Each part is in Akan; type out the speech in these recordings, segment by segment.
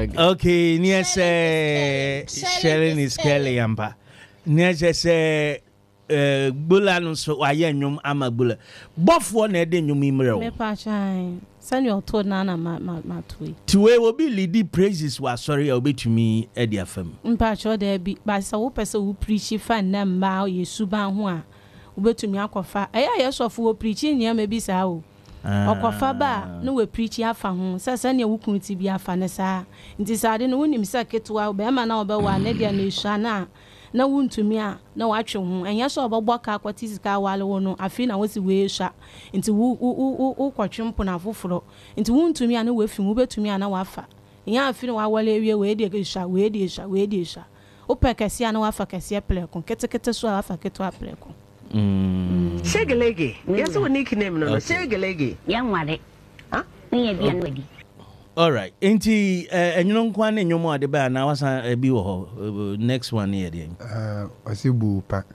Okay, near say sharing is Kelly Yamba. Near say Bulan so I am a bullet. Both one a din you memorial. Me pachai. Send your to Nana my tweet. To where will be lady praises was sorry I'll be to me at the FM. Mpacho there be by so person who preach fan them ma ye suban ho a ube to me akwafa. Yes of who preaching near maybe sao. Okwafa ba no we preach afa ho. Sasa ne wo kunti bi afa ne sa. Nti sa de no wonim sa ketwa be ma na obe wa ne dia na ehua na wuntumi a na watwe ho enya so obogbo ka akwati sika wale wo no afi na wosi we ehua nti wo kwatwempo na foforo nti wuntumi a na wafi wo betumi a na wafa enya afi na wale ewie we de ehua we de ehua wo pekese a na wafa kese pleko ketekete so afa keto pleko Shegelege yes wo nickname no Shegelege yanware ha ne bia no adi. All right. Enti enyuno nkwa na enyomo ade ba na wasa bi wo ho next one here dey. Osibu pa.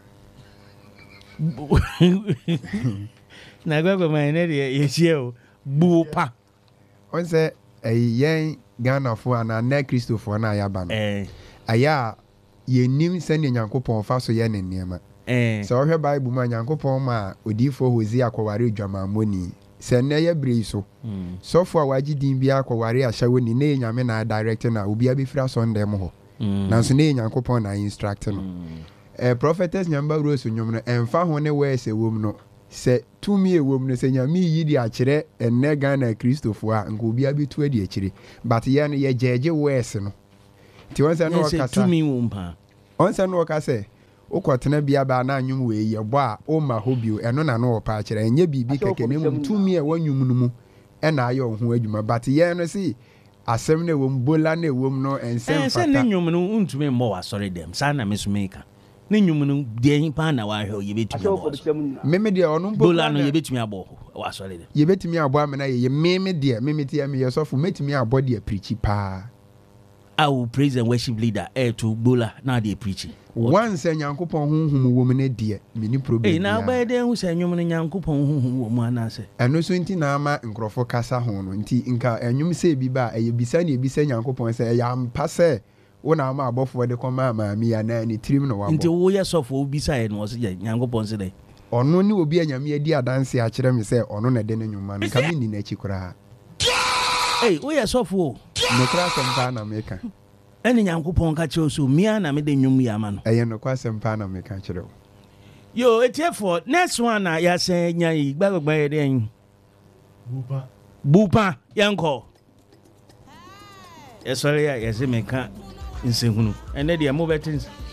Na gwagwa mai ne dey yehie o bu pa. On say yen Ghana fo ana na Christopher na ya ba no. Aya yenim se ne Nyankopon fa so ye ne niema. So ohwe Bible ma Nyankopon ma odifo Hosea kware dwamamoni. Sene ya brei so for waji din bia kware ahyawo ni ne nyame na direct na obi abefira Sunday mo ho na so ne Nyankopon na instruct no prophetess nyamba rose nyom no emfa ho ne we se wom no se tumi ewom no se nyame yidi akire enne Ghana Christopher a nko obi abetu adi akire but ye no ye jeje wes no ti won se no okasa tumi wom pa on se no okasa ukotena bia ba na anwum we ye bo a o ma hobio eno na no opa akire enye bibi keke ne mu tumi e wanwum no mu e na ayo ho adwuma but ye no si asem na wom bola na wom no ensem fata se ne nwum no untumi mbo wa sorry dem sa na mesumeka ne nwum no de pa na wa hwe ye betumi meme de ono bola no ye betumi abo wa sorry dem ye betumi abo amena ye meme de meme ti am ye sofo metumi abo de preach pa I will praise and worship leader to bola now they preaching. Once Nyankopon honhum wo me die mini problem. Eh na ba de hu se nwum ne Nyankopon honhum wo mu anase. Eno so nti na ama nkrofo kasa ho no nti nka enwum se bi ba eyebisa na ebisa Nyankopon se ya mpa se wo na ama abofo de koma ma mi ya na ni trim no wabo. Nti wo ye sofo obisa ye no se Nyankopon se de. Ono ni obi anyame adi adanse a kire me se ono na de ne nwuma no ka mi ni na chi kura. Hey, wo ye sofo no kra sempa na meka ene Nyankopon ka kire so mia na me de nwum ya ma no eye no kwa sempa na meka kire yo etiefo next one na ya se nya yi gbagba ye de bupa yanko sorry ya se meka nsehunu ene de mo betins